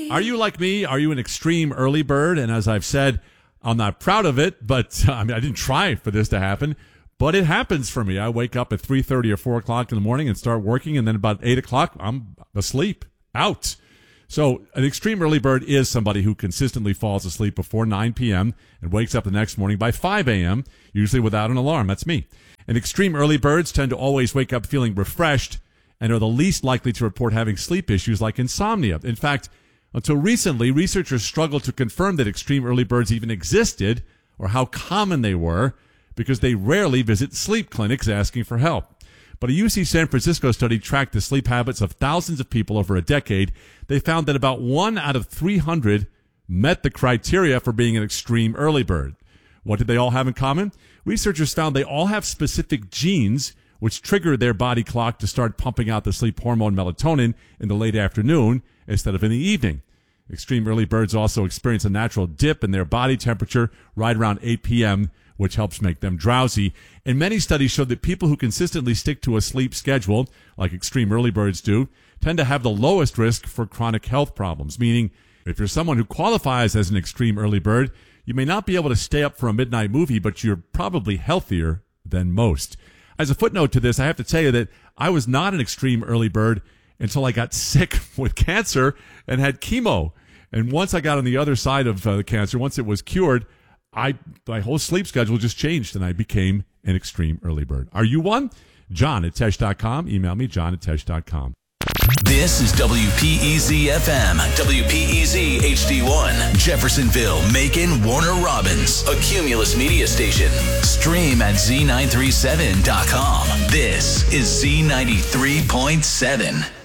Are you like me? Are you an extreme early bird? And as I've said, I'm not proud of it, but I didn't try for this to happen, but it happens for me. I wake up at 3:30 or 4 o'clock in the morning and start working, and then about 8 o'clock, I'm asleep, out. So an extreme early bird is somebody who consistently falls asleep before 9 p.m. and wakes up the next morning by 5 a.m., usually without an alarm. That's me. And extreme early birds tend to always wake up feeling refreshed and are the least likely to report having sleep issues like insomnia. In fact, until recently, researchers struggled to confirm that extreme early birds even existed or how common they were because they rarely visit sleep clinics asking for help. But a UC San Francisco study tracked the sleep habits of thousands of people over a decade. They found that about 1 out of 300 met the criteria for being an extreme early bird. What did they all have in common? Researchers found they all have specific genes which trigger their body clock to start pumping out the sleep hormone melatonin in the late afternoon instead of in the evening. Extreme early birds also experience a natural dip in their body temperature right around 8 p.m., which helps make them drowsy. And many studies show that people who consistently stick to a sleep schedule, like extreme early birds do, tend to have the lowest risk for chronic health problems, meaning if you're someone who qualifies as an extreme early bird, you may not be able to stay up for a midnight movie, but you're probably healthier than most. As a footnote to this, I have to tell you that I was not an extreme early bird until I got sick with cancer and had chemo. And once I got on the other side of the cancer, once it was cured, my whole sleep schedule just changed, and I became an extreme early bird. Are you one? John@tesh.com. Email me, john@tesh.com. This is WPEZ-FM, WPEZ HD1, Jeffersonville, Macon, Warner Robins, a Cumulus media station. Stream at Z937.com. This is Z93.7.